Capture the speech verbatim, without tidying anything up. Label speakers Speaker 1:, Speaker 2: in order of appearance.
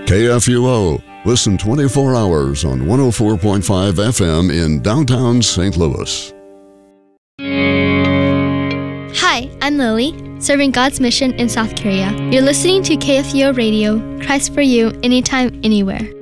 Speaker 1: K F U O. Listen twenty-four hours on one oh four point five F M in downtown Saint Louis.
Speaker 2: Hi, I'm Lily, serving God's mission in South Korea. You're listening to K F U O Radio, Christ for you, anytime, anywhere.